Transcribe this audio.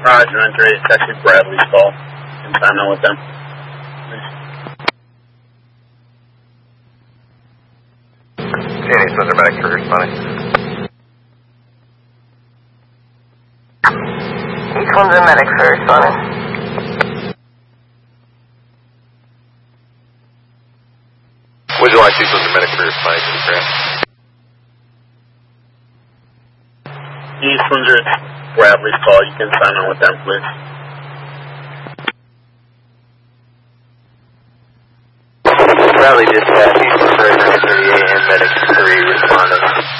Roger, Andre. It's actually Bradley's call. You can sign on with them. Any Thunder Medic for responding. East Thunder Medic for responding. Would you like East Thunder Medic for responding to the crash? East Thunder, it's Bradley's call. You can sign on with them, please. Bradley dispatch, East Thunder 938 and Medic 3 responding.